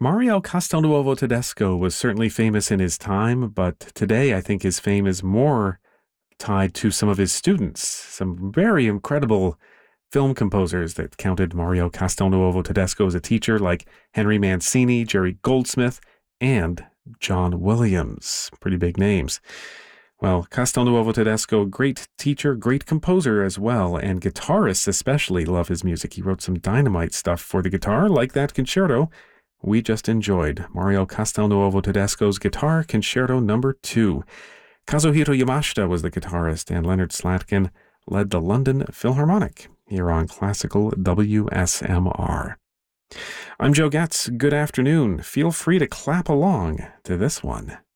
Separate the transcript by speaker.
Speaker 1: Mario Castelnuovo Tedesco was certainly famous in his time, but today I think his fame is more tied to some of his students, some very incredible film composers that counted Mario Castelnuovo Tedesco as a teacher, like Henry Mancini, Jerry Goldsmith, and John Williams. Pretty big names. Well, Castelnuovo Tedesco, great teacher, great composer as well, and guitarists especially love his music. He wrote some dynamite stuff for the guitar, like that concerto we just enjoyed. Mario Castelnuovo Tedesco's Guitar Concerto Number 2. Kazuhiro Yamashita was the guitarist, and Leonard Slatkin led the London Philharmonic here on Classical WSMR. I'm Joe Getz. Good afternoon. Feel free to clap along to this one.